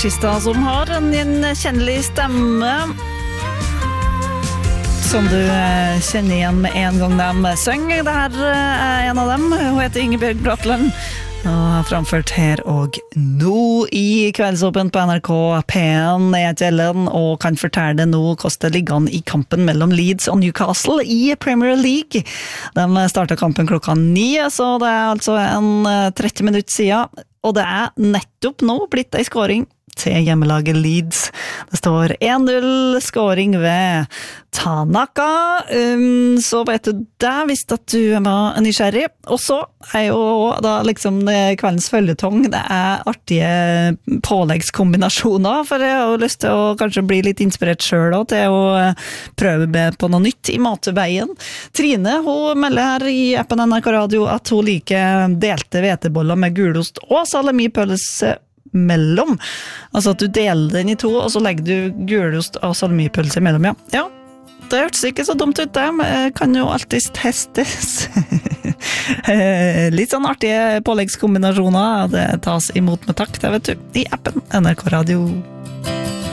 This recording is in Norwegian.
artister som har en gjenkjennelig stemme, som du kjenner igjen med en gang de synger. Det her en av dem. Hun heter Ingebjørg Bratland og har framført her og nå i Kveldsåpen på NRK P1. Jeg heter Ellen og kan fortelle det nå hvordan det ligger an i kampen mellom Leeds og Newcastle i Premier League. De startet kampen klokka 9, så det altså en 30 minutter siden, og det nettopp nå blitt en scoring til hjemmelaget Leeds. Det står 1-0 scoring ved Tanaka. Så vet du det, hvis at du var nysgjerrig. Og så jo da liksom kveldens følgetong, det artige påleggskombinasjoner, for jeg har lyst til å kanskje bli litt inspirert selv også, til å prøve med på noe nytt i matveien. Trine, hun melder her i appen NRK Radio at hun liker delte hveteboller med gulost og salamipølse mellom. Altså at du deler den i to, og så legger du gulost og salamipølse mellom, ja. Ja, det hørtes ikke så dumt ut det, men kan jo alltid testes. Litt sånn artige påleggskombinasjoner, det tas imot med takk, det vet du, i appen NRK Radio.